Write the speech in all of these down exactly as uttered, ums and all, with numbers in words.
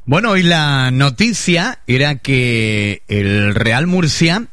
Bueno, hoy la noticia era que el Real Murcia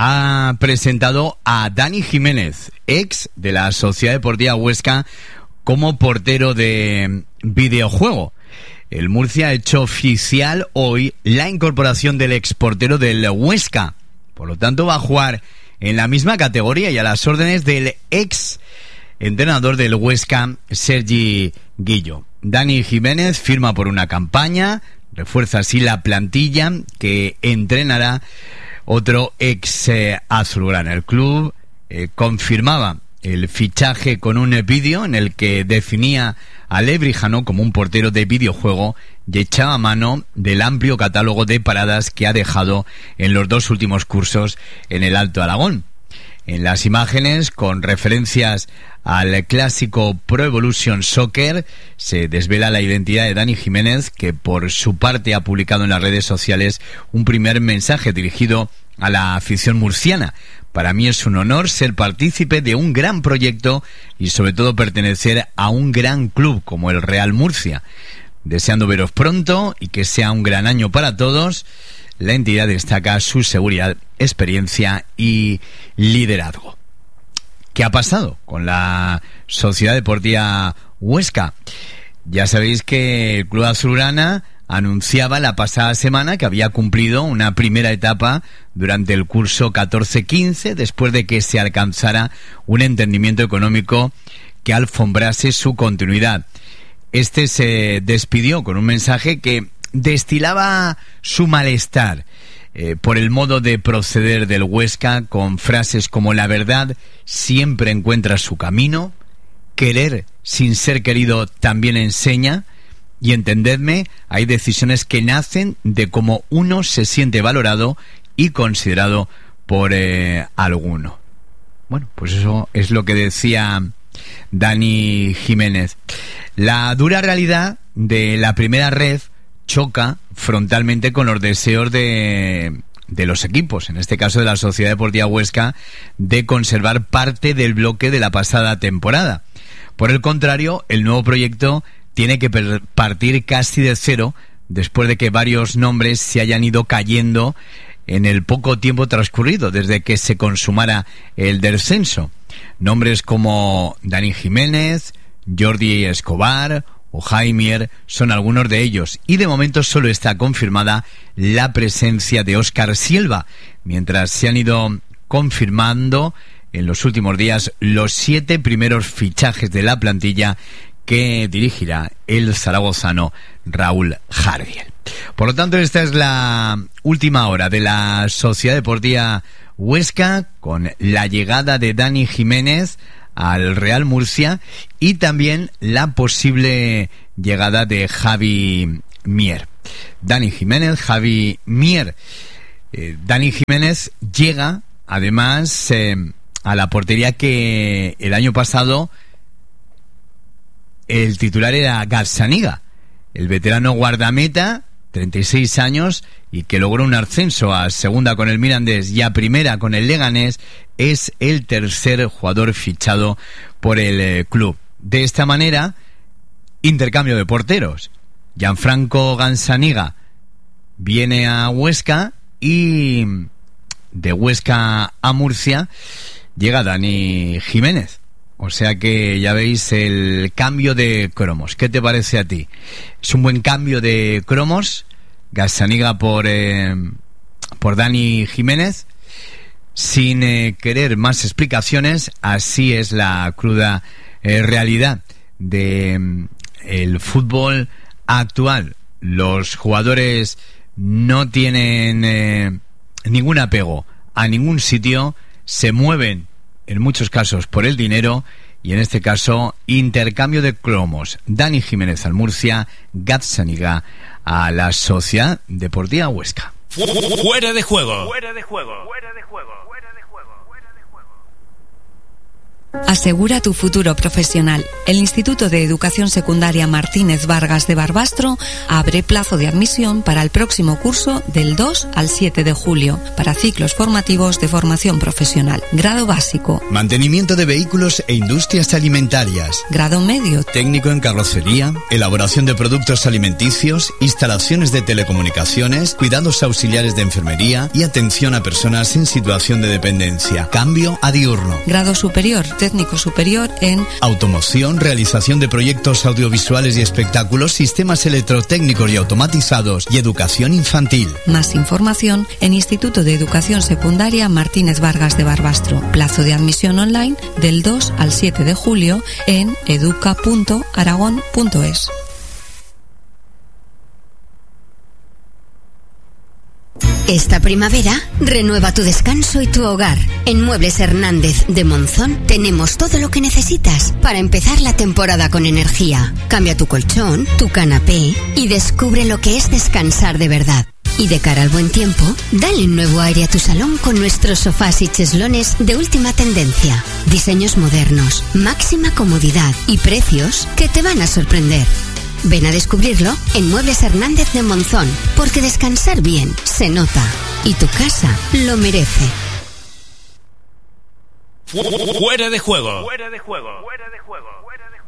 ha presentado a Dani Jiménez, ex de la Sociedad Deportiva Huesca, como portero de videojuego. El Murcia ha hecho oficial hoy la incorporación del exportero del Huesca. Por lo tanto, va a jugar en la misma categoría y a las órdenes del ex entrenador del Huesca, Sergi Guillo. Dani Jiménez firma por una campaña, refuerza así la plantilla que entrenará otro ex eh, azulgrana. El club eh, confirmaba el fichaje con un vídeo en el que definía a Lebrijano como un portero de videojuego y echaba mano del amplio catálogo de paradas que ha dejado en los dos últimos cursos en el Alto Aragón. En las imágenes, con referencias al clásico Pro Evolution Soccer, se desvela la identidad de Dani Jiménez, que por su parte ha publicado en las redes sociales un primer mensaje dirigido a la afición murciana. Para mí es un honor ser partícipe de un gran proyecto y sobre todo pertenecer a un gran club como el Real Murcia. Deseando veros pronto y que sea un gran año para todos. La entidad destaca su seguridad, experiencia y liderazgo. ¿Qué ha pasado con la Sociedad Deportiva Huesca? Ya sabéis que el Club Azulgrana anunciaba la pasada semana que había cumplido una primera etapa durante el curso catorce quince, después de que se alcanzara un entendimiento económico que alfombrase su continuidad. Este se despidió con un mensaje que destilaba su malestar eh, por el modo de proceder del Huesca, con frases como: la verdad siempre encuentra su camino, querer sin ser querido también enseña, y entendedme, hay decisiones que nacen de cómo uno se siente valorado y considerado por eh, alguno. Bueno, pues eso es lo que decía Dani Jiménez. La dura realidad de la primera red choca frontalmente con los deseos de, de los equipos, en este caso de la Sociedad Deportiva Huesca, de conservar parte del bloque de la pasada temporada. Por el contrario, el nuevo proyecto tiene que partir casi de cero después de que varios nombres se hayan ido cayendo en el poco tiempo transcurrido desde que se consumara el descenso. Nombres como Dani Jiménez, Jordi Escobar o Jaimier son algunos de ellos, y de momento solo está confirmada la presencia de Óscar Silva, mientras se han ido confirmando en los últimos días los siete primeros fichajes de la plantilla que dirigirá el zaragozano Raúl Jardiel. Por lo tanto, esta es la última hora de la Sociedad Deportiva Huesca, con la llegada de Dani Jiménez al Real Murcia y también la posible llegada de Javi Mier. Dani Jiménez, Javi Mier. Eh, Dani Jiménez llega, además, eh, a la portería que el año pasado el titular era Gazzaniga, el veterano guardameta, treinta y seis años, y que logró un ascenso a segunda con el Mirandés y a primera con el Leganés. Es el tercer jugador fichado por el eh, club. De esta manera, intercambio de porteros. Gianfranco Gazzaniga viene a Huesca y de Huesca a Murcia llega Dani Jiménez. O sea que ya veis el cambio de cromos. ¿Qué te parece a ti? ¿Es un buen cambio de cromos? Gazzaniga por, eh, por Dani Jiménez. Sin eh, querer más explicaciones, así es la cruda eh, realidad de eh, el fútbol actual. Los jugadores no tienen eh, ningún apego a ningún sitio, se mueven en muchos casos por el dinero, y en este caso intercambio de cromos. Dani Jiménez al Murcia, Gazzaniga a la Sociedad Deportiva Huesca. Fuera de juego. Fuera de juego. Fuera de juego. Fuera de juego. Fuera de juego. Asegura tu futuro profesional. El Instituto de Educación Secundaria Martínez Vargas de Barbastro abre plazo de admisión para el próximo curso del dos al siete de julio para ciclos formativos de formación profesional. Grado básico. Mantenimiento de vehículos e industrias alimentarias. Grado medio. Técnico en carrocería, elaboración de productos alimenticios, instalaciones de telecomunicaciones, cuidados auxiliares de enfermería y atención a personas en situación de dependencia. Cambio a diurno. Grado superior. Técnico superior en automoción, realización de proyectos audiovisuales y espectáculos, sistemas electrotécnicos y automatizados y educación infantil. Más información en Instituto de Educación Secundaria Martínez Vargas de Barbastro. Plazo de admisión online del dos al siete de julio en educa punto aragón punto es. Esta primavera, renueva tu descanso y tu hogar. En Muebles Hernández de Monzón tenemos todo lo que necesitas para empezar la temporada con energía. Cambia tu colchón, tu canapé y descubre lo que es descansar de verdad. Y de cara al buen tiempo, dale un nuevo aire a tu salón con nuestros sofás y cheslones de última tendencia. Diseños modernos, máxima comodidad y precios que te van a sorprender. Ven a descubrirlo en Muebles Hernández de Monzón, porque descansar bien se nota y tu casa lo merece. Fuera de juego. Fuera de juego. Fuera de juego. Fuera de juego.